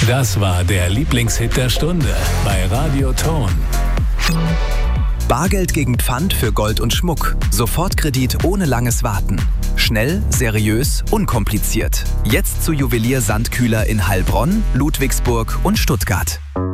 Das war der Lieblingshit der Stunde bei Radio Ton. Bargeld gegen Pfand für Gold und Schmuck. Sofortkredit ohne langes Warten. Schnell, seriös, unkompliziert. Jetzt zu Juwelier Sandkühler in Heilbronn, Ludwigsburg und Stuttgart.